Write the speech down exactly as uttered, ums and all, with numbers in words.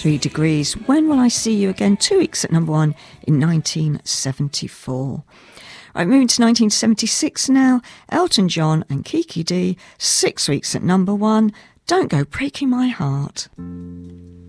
Three Degrees, When Will I See You Again? Two weeks at number one in nineteen seventy-four. Right, moving to nineteen seventy-six now. Elton John and Kiki Dee, six weeks at number one. Don't Go Breaking My Heart.